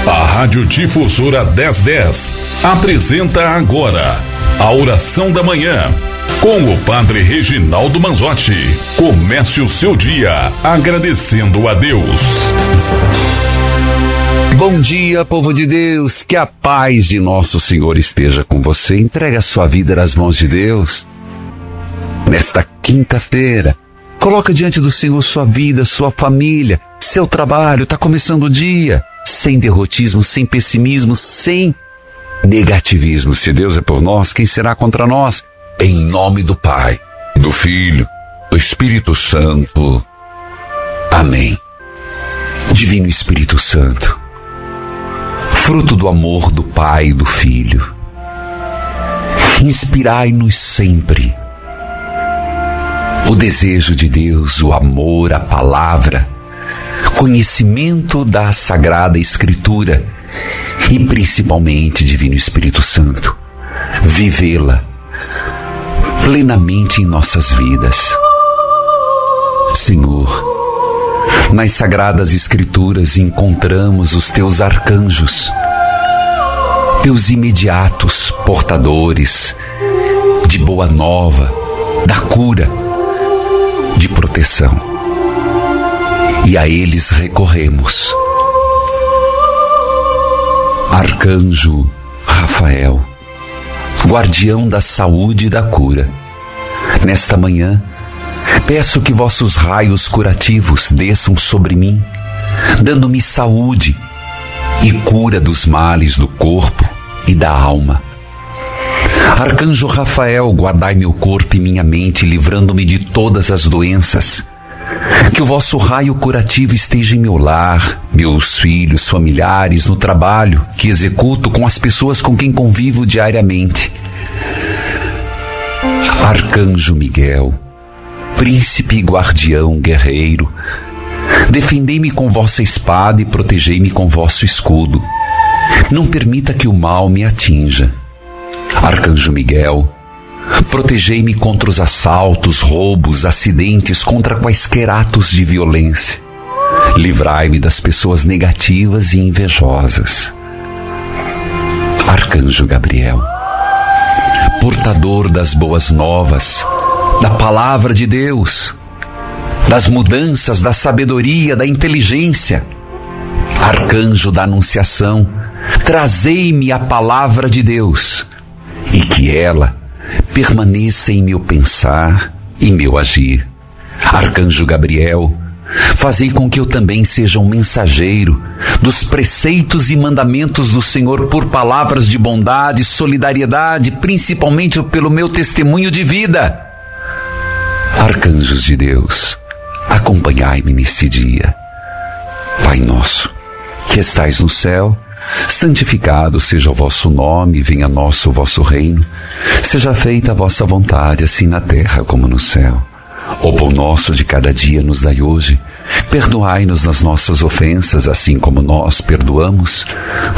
A Rádio Difusora 1010 apresenta agora a oração da manhã com o Padre Reginaldo Manzotti. Comece o seu dia agradecendo a Deus. Bom dia, povo de Deus, que a paz de nosso Senhor esteja com você. Entregue a sua vida nas mãos de Deus. Nesta quinta-feira, coloca diante do Senhor sua vida, sua família, seu trabalho. Está começando o dia sem derrotismo, sem pessimismo, sem negativismo. Se Deus é por nós, quem será contra nós? Em nome do Pai, do Filho, do Espírito Santo. Amém. Divino Espírito Santo, fruto do amor do Pai e do Filho, inspirai-nos sempre o desejo de Deus, o amor, a palavra, conhecimento da Sagrada Escritura e principalmente, Divino Espírito Santo, vivê-la plenamente em nossas vidas. Senhor, nas Sagradas Escrituras encontramos os teus arcanjos, teus imediatos portadores de boa nova, da cura, de proteção. E a eles recorremos. Arcanjo Rafael, guardião da saúde e da cura, nesta manhã, peço que vossos raios curativos desçam sobre mim, dando-me saúde e cura dos males do corpo e da alma. Arcanjo Rafael, guardai meu corpo e minha mente, livrando-me de todas as doenças. Que o vosso raio curativo esteja em meu lar, meus filhos, familiares, no trabalho que executo, com as pessoas com quem convivo diariamente. Arcanjo Miguel, príncipe, guardião, guerreiro, defendei-me com vossa espada e protegei-me com vosso escudo. Não permita que o mal me atinja. Arcanjo Miguel, protegei-me contra os assaltos, roubos, acidentes, contra quaisquer atos de violência. Livrai-me das pessoas negativas e invejosas. Arcanjo Gabriel, portador das boas novas, da palavra de Deus, das mudanças, da sabedoria, da inteligência. Arcanjo da Anunciação, trazei-me a palavra de Deus e que ela permaneça em meu pensar e meu agir. Arcanjo Gabriel, fazei com que eu também seja um mensageiro dos preceitos e mandamentos do Senhor por palavras de bondade, solidariedade, principalmente pelo meu testemunho de vida. Arcanjos de Deus, acompanhai-me nesse dia. Pai nosso, que estais no céu, santificado seja o vosso nome, venha a nós o vosso reino, seja feita a vossa vontade, assim na terra como no céu. O pão nosso de cada dia nos dai hoje, perdoai-nos nas nossas ofensas, assim como nós perdoamos